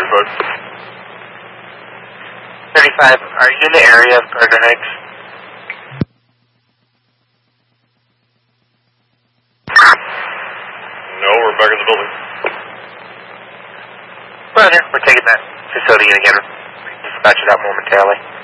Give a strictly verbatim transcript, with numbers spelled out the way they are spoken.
bud. thirty-five, are you in the area of Gardner Heights? No, we're back in the building. Roger, we're taking that facility in again. Dispatch it out momentarily.